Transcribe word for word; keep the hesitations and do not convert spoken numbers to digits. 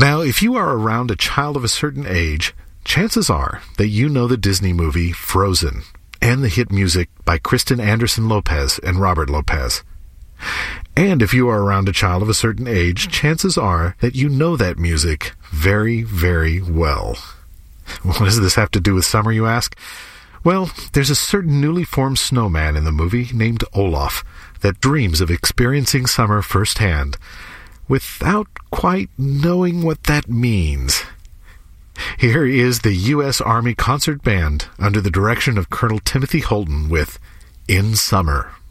Now, if you are around a child of a certain age, chances are that you know the Disney movie Frozen and the hit music by Kristen Anderson Lopez and Robert Lopez. And if you are around a child of a certain age, chances are that you know that music very, very well. What does this have to do with summer, you ask? Well, there's a certain newly formed snowman in the movie named Olaf that dreams of experiencing summer firsthand without quite knowing what that means. Here is the U S Army Concert Band under the direction of Colonel Timothy Holton with In Summer.